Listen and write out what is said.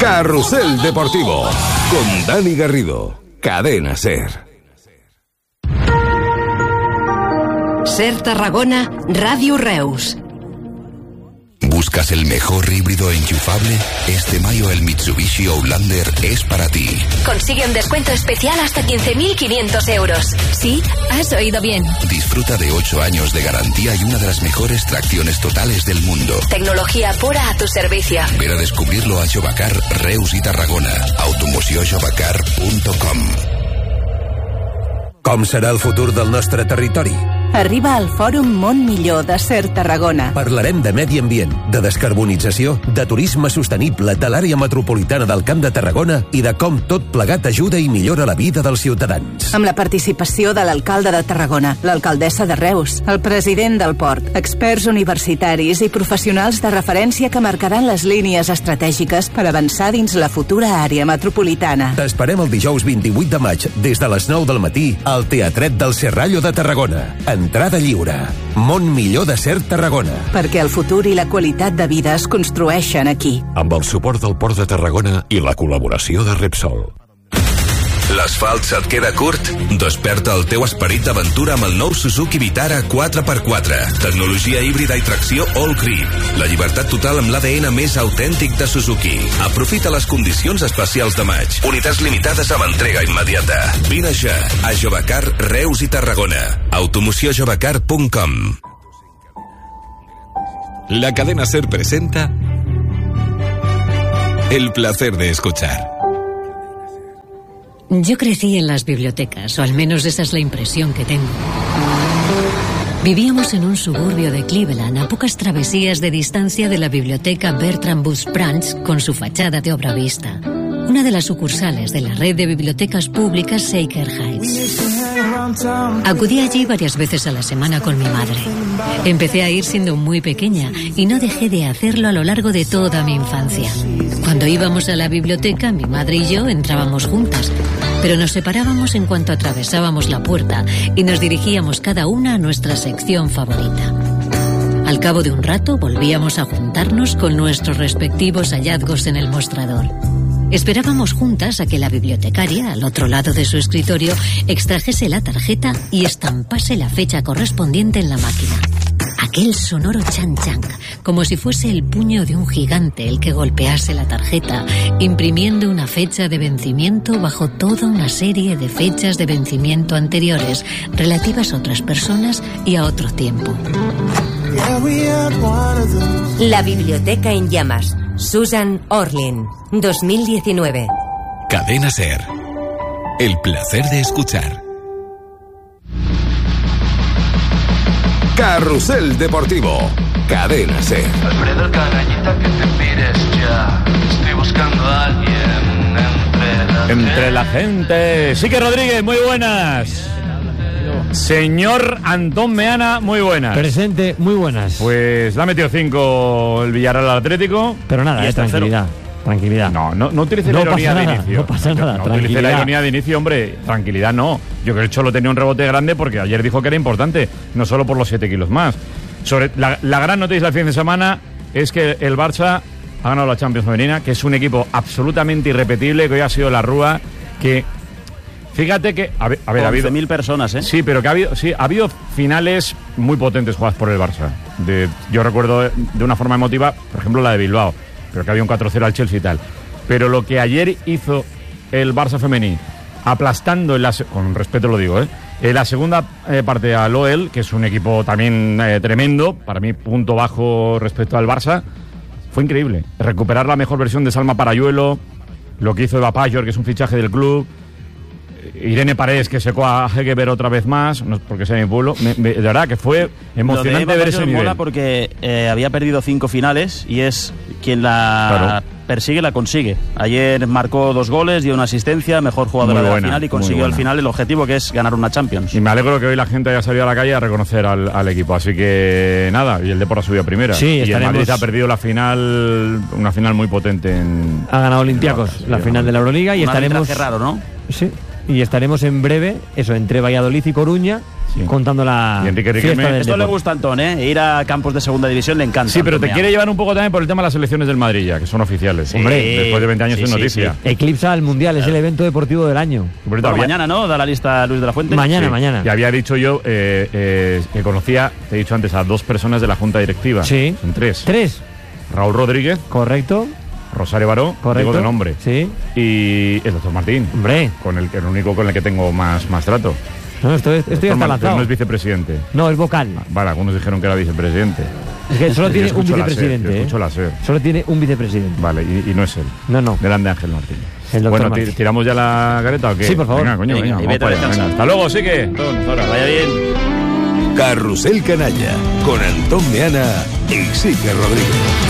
Carrusel Deportivo con Dani Garrido. Cadena SER. SER Tarragona, Radio Reus. ¿Buscas el mejor híbrido enchufable? Este mayo el Mitsubishi Outlander es para ti. Consigue un descuento especial hasta 15.500 euros. Sí, has oído bien. Disfruta de 8 años de garantía y una de las mejores tracciones totales del mundo. Tecnología pura a tu servicio. Ven a descubrirlo a Jovacar, Reus i Tarragona. automociójovacar.com. Com serà el futur del nostre territori? Arriba al Fòrum Món Millor de SER Tarragona. Parlarem de medi ambient, de descarbonització, de turisme sostenible, de l'àrea metropolitana del Camp de Tarragona i de com tot plegat ajuda i millora la vida dels ciutadans. Amb la participació de l'alcalde de Tarragona, l'alcaldessa de Reus, el president del port, experts universitaris i professionals de referència que marcaran les línies estratègiques per avançar dins la futura àrea metropolitana. T'esperem el dijous 28 de maig, des de les 9 del matí, al Teatret del Serrallo de Tarragona. Entrada lliure. Món Millor de SER Tarragona. Perquè el futur i la qualitat de vida es construeixen aquí. Amb el suport del Port de Tarragona i la col·laboració de Repsol. L'asfalt se't queda curt? Desperta el teu esperit d'aventura amb el nou Suzuki Vitara 4x4. Tecnologia híbrida i tracció all grip. La llibertat total amb l'ADN més autèntic de Suzuki. Aprofita les condicions especials de maig. Unitats limitades amb entrega immediata. Vine ja a Jovacar, Reus i Tarragona. automociójovacar.com. La cadena SER presenta El placer de escuchar. Yo crecí en las bibliotecas, o al menos esa es la impresión que tengo. Vivíamos en un suburbio de Cleveland, a pocas travesías de distancia de la biblioteca Bertram Bush Branch, con su fachada de obra vista. Una de las sucursales de la red de bibliotecas públicas Shaker Heights. Acudí allí varias veces a la semana con mi madre. Empecé a ir siendo muy pequeña y no dejé de hacerlo a lo largo de toda mi infancia. Cuando íbamos a la biblioteca, mi madre y yo entrábamos juntas, pero nos separábamos en cuanto atravesábamos la puerta y nos dirigíamos cada una a nuestra sección favorita. Al cabo de un rato volvíamos a juntarnos con nuestros respectivos hallazgos en el mostrador. Esperábamos juntas a que la bibliotecaria, al otro lado de su escritorio, extrajese la tarjeta y estampase la fecha correspondiente en la máquina. Aquel sonoro chan-chan, como si fuese el puño de un gigante el que golpease la tarjeta, imprimiendo una fecha de vencimiento bajo toda una serie de fechas de vencimiento anteriores, relativas a otras personas y a otro tiempo. La biblioteca en llamas. Susan Orlean, 2019. Cadena SER. El placer de escuchar. Carrusel Deportivo. Cadena SER. Alfredo Cagañita, que te pires ya. Estoy buscando a alguien entre la gente. Sique Rodríguez, muy buenas. Señor Antón Meana, muy buenas. Presente, muy buenas. Pues le ha metido 5 el Villarreal al Atlético. Pero nada, tranquilidad. Tranquilidad. No utilice la ironía de inicio. No pasa nada, no utilice la ironía de inicio, hombre. Tranquilidad no. Yo creo que el Cholo tenía un rebote grande porque ayer dijo que era importante, no solo por los 7 kilos más. Sobre la gran noticia del fin de semana es que el Barça ha ganado la Champions femenina, que es un equipo absolutamente irrepetible, que hoy ha sido la Rúa, que... Fíjate que... A ver, ha habido 11.000 personas, ¿eh? Sí, pero que ha habido finales muy potentes jugadas por el Barça. Yo recuerdo de una forma emotiva, por ejemplo, la de Bilbao, pero que había un 4-0 al Chelsea y tal. Pero lo que ayer hizo el Barça femení, aplastando, con respeto lo digo, en la segunda parte al OEL, que es un equipo también tremendo, para mí punto bajo respecto al Barça, fue increíble. Recuperar la mejor versión de Salma Parayuelo, lo que hizo Eva Payor, que es un fichaje del club... Irene Paredes, que secó a Hegeberg otra vez más, no es porque sea mi pueblo, de verdad que fue emocionante ver ese nivel. Mola porque había perdido 5 finales y es quien la persigue, la consigue. Ayer marcó 2 goles, dio una asistencia, mejor jugadora de la final y consiguió al final el objetivo, que es ganar una Champions. Y me alegro que hoy la gente haya salido a la calle a reconocer al equipo, así que nada, y el Depor ha subido a primera. Sí, y el Madrid ha perdido la final, una final muy potente ha ganado Olympiacos la final de la Euroliga y estaremos... Raro, ¿no? Sí. y estaremos en breve, eso, entre Valladolid y Coruña, contando la fiesta del Esto le gusta a Antón, ir a campos de segunda división le encanta. Sí, pero te quiere llevar un poco también por el tema de las selecciones del Madrid ya, que son oficiales. Sí. Hombre, después de 20 años es noticia. Eclipsa al Mundial, es el evento deportivo del año. Bueno, mañana, ¿no? Da la lista Luis de la Fuente. Mañana. Y había dicho yo que conocía, te he dicho antes, a 2 personas de la Junta Directiva. Sí. Son 3. 3. Raúl Rodríguez. Correcto. Rosario Baró, correcto, digo de nombre. Sí. Y el doctor Martín. Hombre. El único con el que tengo más trato. No, esto ya está lanzado. Pero no es vicepresidente. No, es vocal. Vale, algunos dijeron que era vicepresidente. Es que solo tiene un vicepresidente. Escucho la SER. Solo tiene un vicepresidente. Vale, y no es él. No. Delante de Ángel Martín. Bueno, ¿tiramos ya la careta o qué? Sí, por favor. Venga, coño, venga. Hasta luego, sí que. Vaya bien. Carrusel Canalla con Antón Meana y Sique Rodríguez.